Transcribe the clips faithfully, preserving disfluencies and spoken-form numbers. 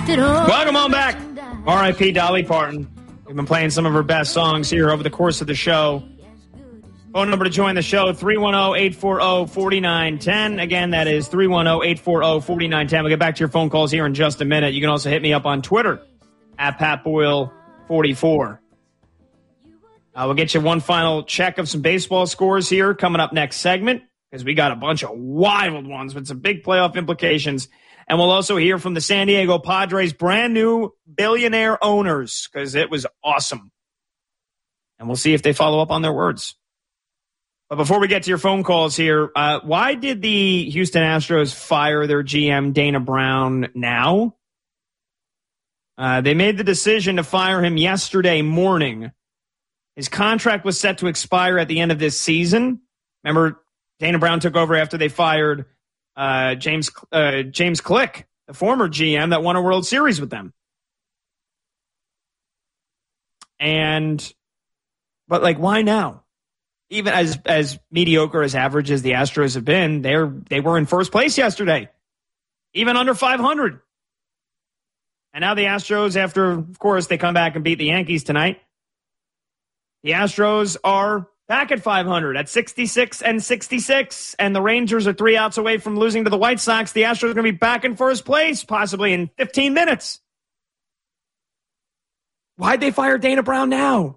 Welcome on back. R I P Dolly Parton. We've been playing some of her best songs here over the course of the show. Phone number to join the show, three one zero, eight four zero, four nine one zero. Again, that is three one zero, eight four zero, four nine one zero. We'll get back to your phone calls here in just a minute. You can also hit me up on Twitter at Pat Boyle forty-four. Uh, we'll get you one final check of some baseball scores here coming up next segment, because we got a bunch of wild ones with some big playoff implications. And we'll also hear from the San Diego Padres' brand new billionaire owners, because it was awesome. And we'll see if they follow up on their words. But before we get to your phone calls here, uh, why did the Houston Astros fire their G M, Dana Brown, now? Uh, they made the decision to fire him yesterday morning. His contract was set to expire at the end of this season. Remember, Dana Brown took over after they fired uh, James uh, James Click, the former G M that won a World Series with them. And, but like, why now? Even as as mediocre as average as the Astros have been, they're they were in first place yesterday, even under five hundred. And now the Astros, after, of course, they come back and beat the Yankees tonight, the Astros are back at five hundred at sixty-six and sixty-six, and the Rangers are three outs away from losing to the White Sox. The Astros are going to be back in first place, possibly in fifteen minutes. Why'd they fire Dana Brown now?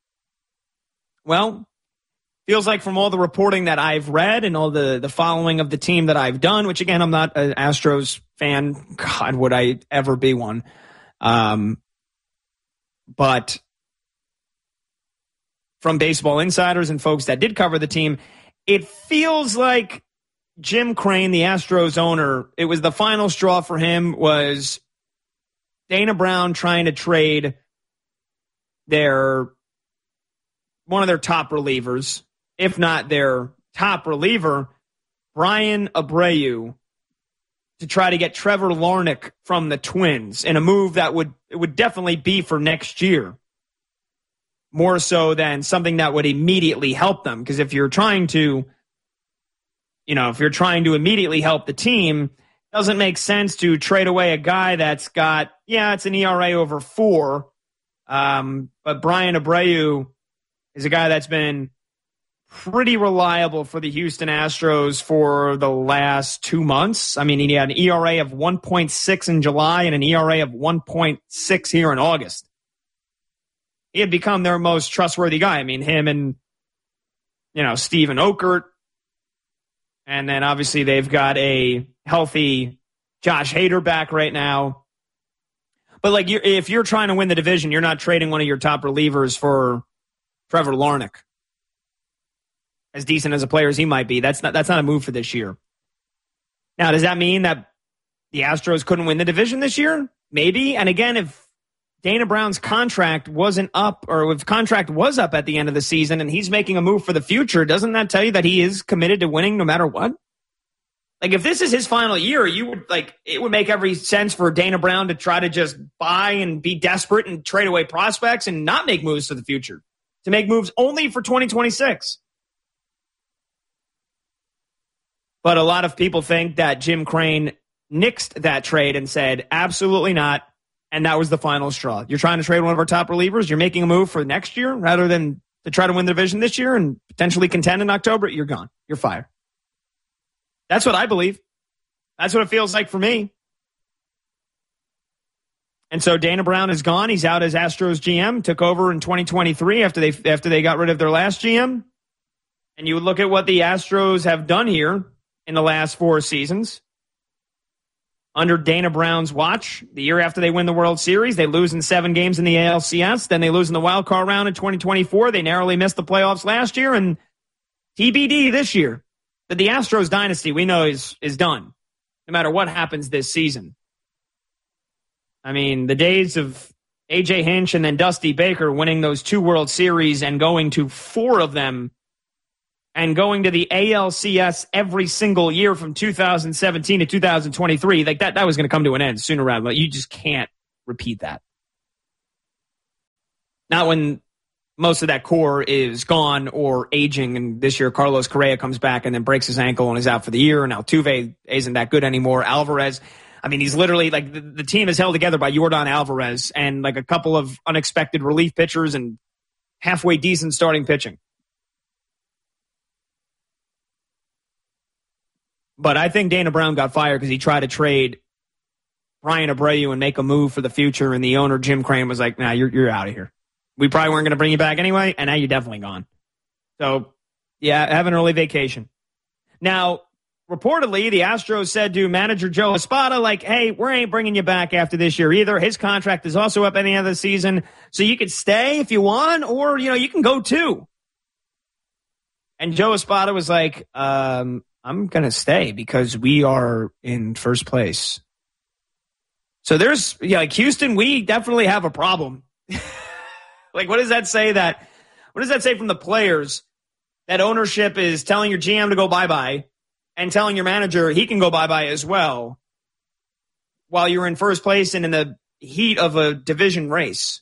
Well, feels like from all the reporting that I've read and all the, the following of the team that I've done, which, again, I'm not an Astros fan. God, would I ever be one? Um, but from Baseball Insiders and folks that did cover the team, it feels like Jim Crane, the Astros owner, it was the final straw for him was Dana Brown trying to trade their one of their top relievers, if not their top reliever, Brian Abreu, to try to get Trevor Larnach from the Twins in a move that would it would definitely be for next year, more so than something that would immediately help them. Because if you're trying to, you know, if you're trying to immediately help the team, it doesn't make sense to trade away a guy that's got, yeah, it's an E R A over four, um, but Brian Abreu is a guy that's been pretty reliable for the Houston Astros for the last two months. I mean, he had an E R A of one point six in July and an E R A of one point six here in August. He had become their most trustworthy guy. I mean, him and, you know, Steven Okert. And then obviously they've got a healthy Josh Hader back right now. But like, you're, if you're trying to win the division, you're not trading one of your top relievers for Trevor Larnach. As decent as a player as he might be, that's not that's not a move for this year. Now, does that mean that the Astros couldn't win the division this year? Maybe. And again, if Dana Brown's contract wasn't up, or if contract was up at the end of the season and he's making a move for the future, doesn't that tell you that he is committed to winning no matter what? Like, if this is his final year, you would like it would make every sense for Dana Brown to try to just buy and be desperate and trade away prospects and not make moves for the future, to make moves only for twenty twenty-six. But a lot of people think that Jim Crane nixed that trade and said, absolutely not. And that was the final straw. You're trying to trade one of our top relievers. You're making a move for next year rather than to try to win the division this year and potentially contend in October. You're gone. You're fired. That's what I believe. That's what it feels like for me. And so Dana Brown is gone. He's out as Astros G M, took over in twenty twenty-three after they after they got rid of their last G M. And you would look at what the Astros have done here in the last four seasons. Under Dana Brown's watch, the year after they win the World Series, they lose in seven games in the A L C S. Then they lose in the wild card round in twenty twenty-four. They narrowly missed the playoffs last year, and T B D this year. But the Astros dynasty, we know, is is done, no matter what happens this season. I mean, the days of A J Hinch and then Dusty Baker winning those two World Series and going to four of them and going to the A L C S every single year from two thousand seventeen to two thousand twenty-three, like that, that was going to come to an end sooner rather than later. You just can't repeat that. Not when most of that core is gone or aging, and this year Carlos Correa comes back and then breaks his ankle and is out for the year, and Altuve isn't that good anymore. Alvarez, I mean, he's literally like the, the team is held together by Yordan Alvarez and like a couple of unexpected relief pitchers and halfway decent starting pitching. But I think Dana Brown got fired because he tried to trade Brian Abreu and make a move for the future, and the owner, Jim Crane, was like, nah, you're, you're out of here. We probably weren't going to bring you back anyway, and now you're definitely gone. So, yeah, have an early vacation. Now, reportedly, the Astros said to manager Joe Espada, like, hey, we ain't bringing you back after this year either. His contract is also up at the end of the season, so you could stay if you want, or, you know, you can go too. And Joe Espada was like, um, I'm going to stay because we are in first place. So there's, yeah, like Houston, we definitely have a problem. Like, what does that say that, what does that say from the players that ownership is telling your G M to go bye-bye and telling your manager he can go bye-bye as well while you're in first place and in the heat of a division race?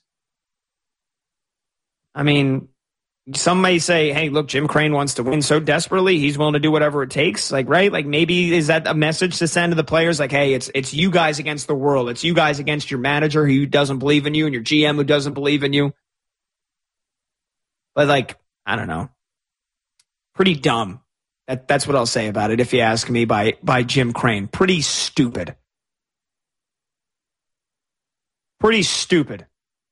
I mean, some may say, hey, look, Jim Crane wants to win so desperately, he's willing to do whatever it takes. Like, right? Like, maybe is that a message to send to the players? Like, hey, it's it's you guys against the world. It's you guys against your manager who doesn't believe in you and your G M who doesn't believe in you. But, like, I don't know. Pretty dumb. That, that's what I'll say about it, if you ask me, by, by Jim Crane. Pretty stupid. Pretty stupid.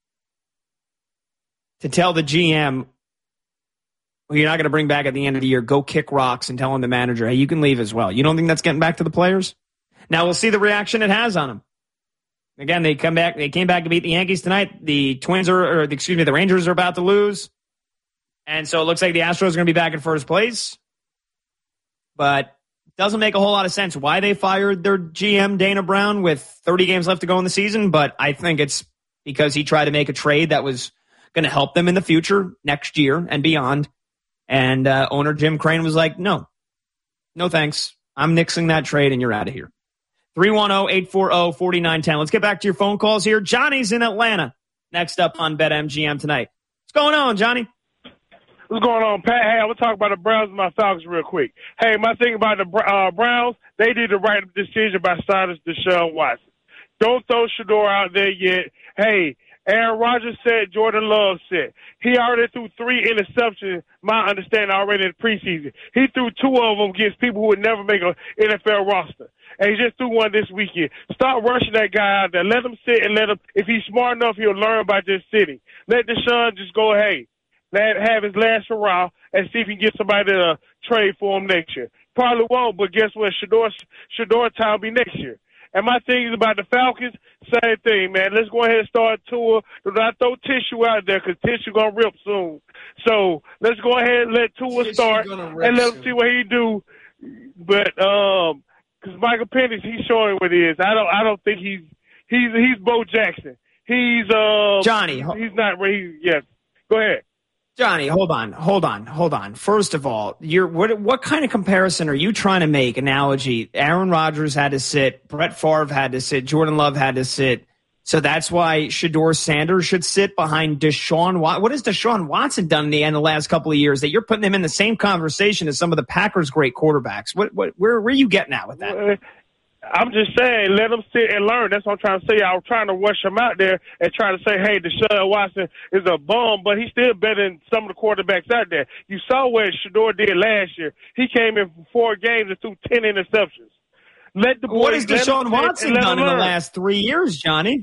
To tell the G M, who you're not going to bring back at the end of the year, go kick rocks and telling the manager, hey, you can leave as well. You don't think that's getting back to the players? Now we'll see the reaction it has on them. Again, they come back. They came back to beat the Yankees tonight. The Twins are, or excuse me, the Rangers are about to lose. And so it looks like the Astros are going to be back in first place. But it doesn't make a whole lot of sense why they fired their G M, Dana Brown, with thirty games left to go in the season. But I think it's because he tried to make a trade that was going to help them in the future, next year and beyond. And uh, owner Jim Crane was like, no, no thanks. I'm nixing that trade and you're out of here. three one zero, eight four zero, four nine one zero. Let's get back to your phone calls here. Johnny's in Atlanta. Next up on BetMGM tonight. What's going on, Johnny? What's going on, Pat? Hey, I'm going to talk about the Browns and my Falcons real quick. Hey, my thing about the uh, Browns, they did the right decision by signing Deshaun Watson. Don't throw Shedeur out there yet. Hey, Aaron Rodgers said, Jordan Love said. He already threw three interceptions, my understanding, already in the preseason. He threw two of them against people who would never make an N F L roster. And he just threw one this weekend. Start rushing that guy out there. Let him sit and let him, if he's smart enough, he'll learn by just sitting. Let Deshaun just go, hey, let have his last hurrah and see if he can get somebody to trade for him next year. Probably won't, but guess what? Shedeur, Shedeur time will be next year. And my thing is about the Falcons, same thing, man. Let's go ahead and start Tua. Do not throw Tissue out there because Tissue going to rip soon. So let's go ahead and let Tua start and let him soon. See what he do. But um, because Michael Penix, he's showing what he is. I don't I don't think he's he's he's Bo Jackson. He's uh Johnny. He's not ready. Yes. Go ahead. Johnny, hold on, hold on, hold on. First of all, you're what what kind of comparison are you trying to make? Analogy. Aaron Rodgers had to sit, Brett Favre had to sit, Jordan Love had to sit. So that's why Shedeur Sanders should sit behind Deshaun Watson. What has Deshaun Watson done in the end of the last couple of years that you're putting him in the same conversation as some of the Packers' great quarterbacks? What what where where are you getting at with that? I'm just saying, let him sit and learn. That's what I'm trying to say. I was trying to rush him out there and try to say, hey, Deshaun Watson is a bum, but he's still better than some of the quarterbacks out there. You saw what Shedeur did last year. He came in for four games and threw ten interceptions. Let the boys, what has Deshaun Watson done in the last three years, Johnny?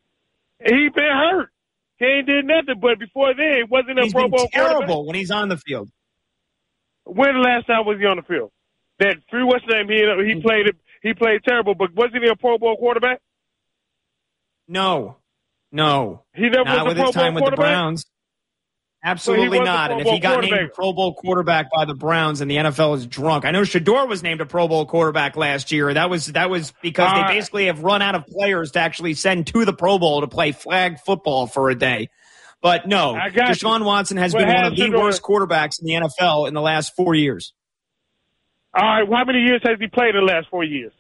He been hurt. He ain't did nothing, but before then, he wasn't a he's Pro Bowl been terrible when he's on the field. When the last time was he on the field? That three what's the name? He he played it. He played terrible, but wasn't he a Pro Bowl quarterback? No, no. He never not was with a Pro his time Bowl with the Browns. Absolutely so not. And if he got named a Pro Bowl quarterback by the Browns, and the N F L is drunk. I know Shedeur was named a Pro Bowl quarterback last year. That was that was because uh, they basically have run out of players to actually send to the Pro Bowl to play flag football for a day. But no, Deshaun you. Watson has but been one of the Shedeur, worst quarterbacks in the N F L in the last four years. All right, well, how many years has he played in the last four years?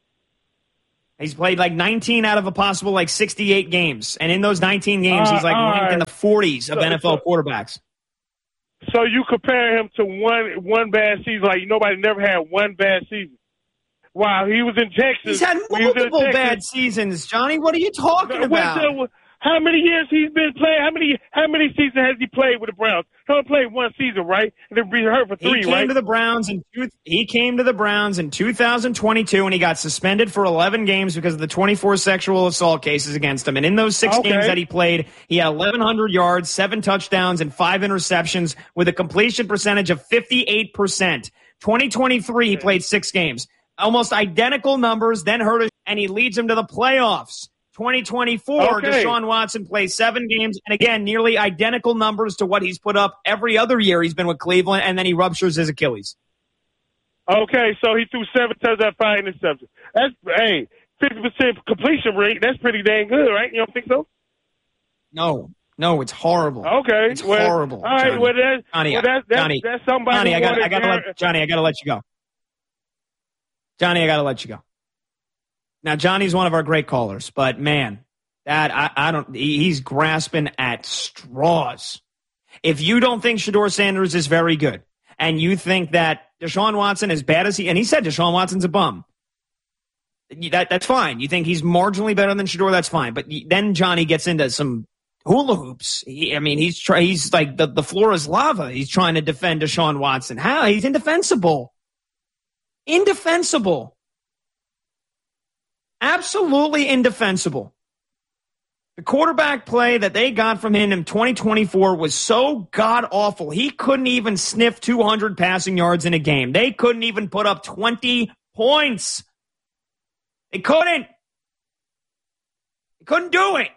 He's played like nineteen out of a possible like sixty-eight games. And in those nineteen games, uh, he's like ranked right. in the forties of so, N F L so, quarterbacks. So you compare him to one one bad season, like nobody never had one bad season. Wow, he was in Texas. He's had multiple bad seasons, Johnny. What are you talking about? The, how many years he's been playing? How many how many seasons has he played with the Browns? He only played one season, right? And then be hurt for three, he came right? To the Browns in two, he came to the Browns in two thousand twenty-two, and he got suspended for eleven games because of the twenty-four sexual assault cases against him. And in those six okay. games that he played, he had eleven hundred yards, seven touchdowns, and five interceptions with a completion percentage of fifty-eight percent. twenty twenty-three, he played six games. Almost identical numbers, then hurt, and he leads them to the playoffs. twenty twenty-four, okay. Deshaun Watson plays seven games, and again, nearly identical numbers to what he's put up every other year he's been with Cleveland, and then he ruptures his Achilles. Okay, so he threw seven touchdowns, five interceptions. That's, hey, fifty percent completion rate, that's pretty dang good, right? You don't think so? No. No, it's horrible. Okay. It's well, horrible. All right, Johnny. well, that's, Johnny, well, that's, that's, Johnny, that's somebody Johnny, I got, wanted I got to let, Johnny, I got to let you go. Johnny, I got to let you go. Now, Johnny's one of our great callers, but man, that I, I don't. He's grasping at straws. If you don't think Shedeur Sanders is very good, and you think that Deshaun Watson, as bad as he, and he said Deshaun Watson's a bum, that that's fine. You think he's marginally better than Shedeur, that's fine. But then Johnny gets into some hula hoops. He, I mean, he's try, he's like the, the floor is lava. He's trying to defend Deshaun Watson. How? He's indefensible. Indefensible. Absolutely indefensible. The quarterback play that they got from him in twenty twenty-four was so god-awful. He couldn't even sniff two hundred passing yards in a game. They couldn't even put up twenty points. They couldn't. They couldn't do it.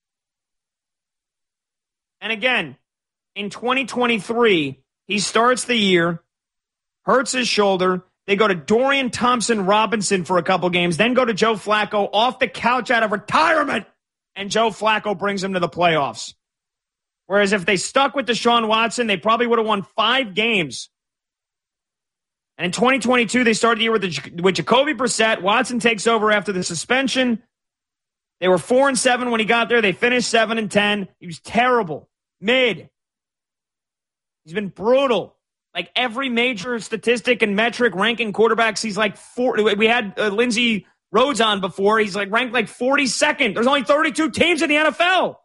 And again, in twenty twenty-three, he starts the year, hurts his shoulder. They go to Dorian Thompson-Robinson for a couple games, then go to Joe Flacco off the couch out of retirement, and Joe Flacco brings him to the playoffs. Whereas if they stuck with Deshaun Watson, they probably would have won five games. And in twenty twenty-two, they started the year with, the, with Jacoby Brissett. Watson takes over after the suspension. They were four and seven when he got there. They finished seven and ten. He was terrible. Mid. He's been brutal. Like every major statistic and metric ranking quarterbacks, he's like four. We had uh, Lindsey Rhodes on before. He's like ranked like forty-second. There's only thirty-two teams in the N F L.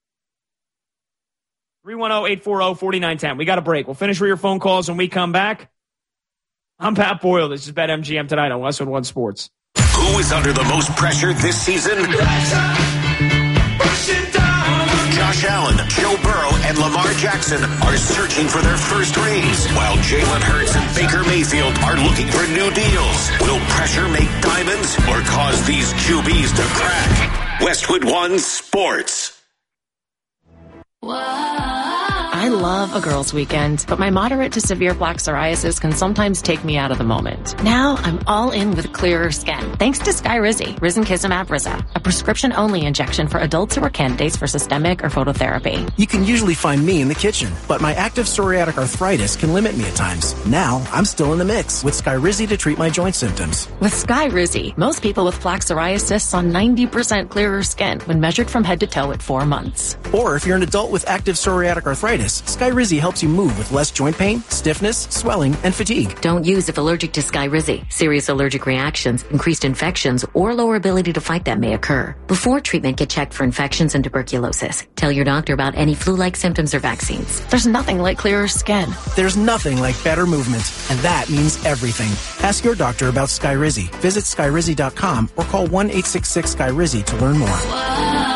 three one zero, eight four zero, four nine one zero. We got a break. We'll finish with your phone calls when we come back. I'm Pat Boyle. This is BetMGM tonight on Westwood One Sports. Who is under the most pressure this season? Josh Allen, Joe Burrow, and Lamar Jackson are searching for their first rings, while Jalen Hurts and Baker Mayfield are looking for new deals. Will pressure make diamonds or cause these Q Bs to crack? Westwood One Sports. I love a girls' weekend, but my moderate to severe plaque psoriasis can sometimes take me out of the moment. Now I'm all in with clearer skin, thanks to Skyrizi, Risankizumab Riza, a prescription-only injection for adults who are candidates for systemic or phototherapy. You can usually find me in the kitchen, but my active psoriatic arthritis can limit me at times. Now I'm still in the mix with Skyrizi to treat my joint symptoms. With Skyrizi, most people with plaque psoriasis saw ninety percent clearer skin when measured from head to toe at four months. Or if you're an adult with active psoriatic arthritis, Skyrizi helps you move with less joint pain, stiffness, swelling, and fatigue. Don't use if allergic to Skyrizi. Serious allergic reactions, increased infections, or lower ability to fight them may occur. Before treatment, get checked for infections and tuberculosis. Tell your doctor about any flu-like symptoms or vaccines. There's nothing like clearer skin. There's nothing like better movement, and that means everything. Ask your doctor about Skyrizi. Visit Skyrizi dot com or call one eight six six Skyrizi to learn more.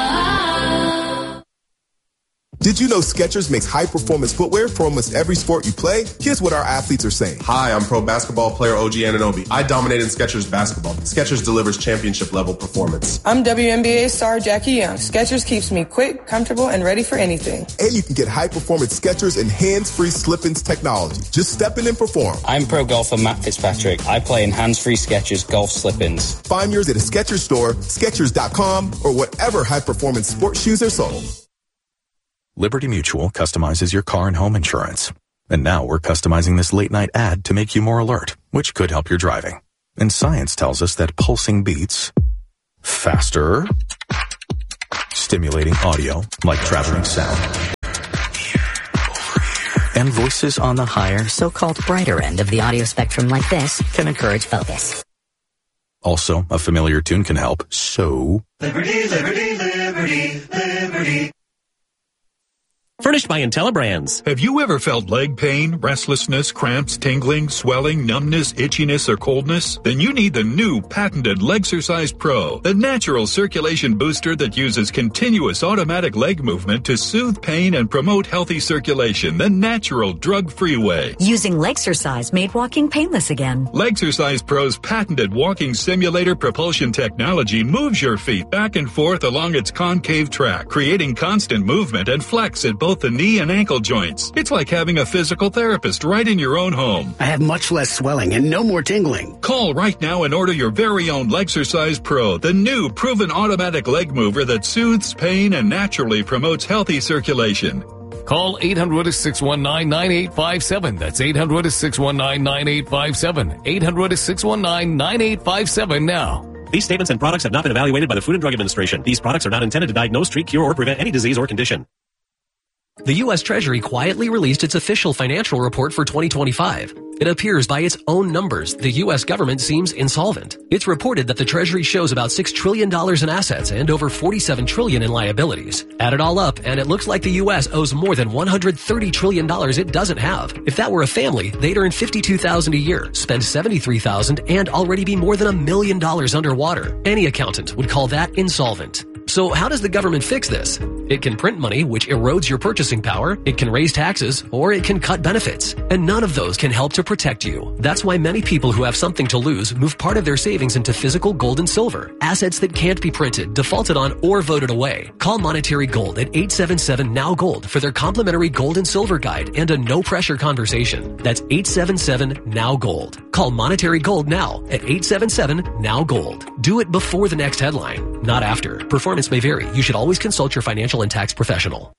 Did you know Skechers makes high-performance footwear for almost every sport you play? Here's what our athletes are saying. Hi, I'm pro basketball player O G Anunoby. I dominate in Skechers basketball. Skechers delivers championship-level performance. I'm W N B A star Jackie Young. Skechers keeps me quick, comfortable, and ready for anything. And you can get high-performance Skechers and hands-free slip-ins technology. Just step in and perform. I'm pro golfer Matt Fitzpatrick. I play in hands-free Skechers golf slip-ins. Find yours at a Skechers store, Skechers dot com, or whatever high-performance sports shoes are sold. Liberty Mutual customizes your car and home insurance. And now we're customizing this late-night ad to make you more alert, which could help your driving. And science tells us that pulsing beats, faster, stimulating audio like traveling sound, and voices on the higher, so-called brighter end of the audio spectrum like this can encourage focus. Also, a familiar tune can help, so... Liberty, liberty, liberty, liberty. Furnished by IntelliBrands. Have you ever felt leg pain, restlessness, cramps, tingling, swelling, numbness, itchiness, or coldness? Then you need the new patented Legsercise Pro, the natural circulation booster that uses continuous automatic leg movement to soothe pain and promote healthy circulation the natural, drug-free way. Using Legsercise made walking painless again. Legsercise Pro's patented walking simulator propulsion technology moves your feet back and forth along its concave track, creating constant movement and flex at both the knee and ankle joints. It's like having a physical therapist right in your own home. I have much less swelling and no more tingling. Call right now and order your very own Legsercise Pro, the new proven automatic leg mover that soothes pain and naturally promotes healthy circulation. Call eight hundred, six one nine, nine eight five seven. That's eight hundred, six one nine, nine eight five seven. eight hundred, six one nine, nine eight five seven now. These statements and products have not been evaluated by the Food and Drug Administration. These products are not intended to diagnose, treat, cure, or prevent any disease or condition. The U S Treasury quietly released its official financial report for twenty twenty-five. It appears by its own numbers, the U S government seems insolvent. It's reported that the Treasury shows about six trillion dollars in assets and over forty-seven trillion dollars in liabilities. Add it all up, and it looks like the U S owes more than one hundred thirty trillion dollars it doesn't have. If that were a family, they'd earn fifty-two thousand dollars a year, spend seventy-three thousand dollars, and already be more than a million dollars underwater. Any accountant would call that insolvent. So how does the government fix this? It can print money, which erodes your purchasing power, it can raise taxes, or it can cut benefits. And none of those can help to protect you. That's why many people who have something to lose move part of their savings into physical gold and silver, assets that can't be printed, defaulted on, or voted away. Call Monetary Gold at eight seven seven, N O W Gold for their complimentary gold and silver guide and a no-pressure conversation. That's eight seven seven, N O W Gold. Call Monetary Gold now at eight seven seven, N O W Gold. Do it before the next headline, not after. Performance may vary. You should always consult your financial and tax professional.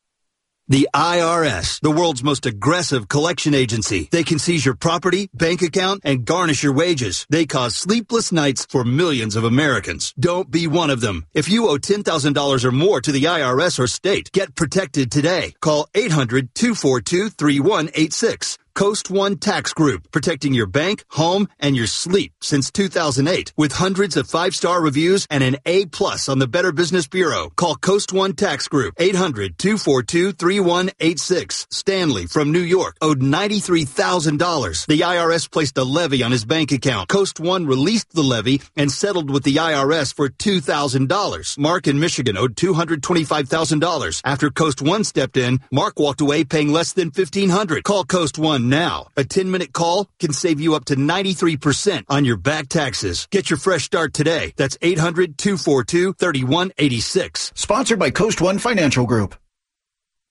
The I R S, the world's most aggressive collection agency. They can seize your property, bank account, and garnish your wages. They cause sleepless nights for millions of Americans. Don't be one of them. If you owe ten thousand dollars or more to the I R S or state, get protected today. Call eight hundred, two four two, three one eight six. Coast One Tax Group, protecting your bank, home, and your sleep since two thousand eight. With hundreds of five-star reviews and an A plus on the Better Business Bureau. Call Coast One Tax Group, eight hundred, two four two, three one eight six. Stanley from New York owed ninety-three thousand dollars. The I R S placed a levy on his bank account. Coast One released the levy and settled with the I R S for two thousand dollars. Mark in Michigan owed two hundred twenty-five thousand dollars. After Coast One stepped in, Mark walked away paying less than fifteen hundred dollars. Call Coast One now. A ten-minute call can save you up to ninety-three percent on your back taxes. Get your fresh start today. That's eight hundred, two four two, three one eight six. Sponsored by Coast One Financial Group.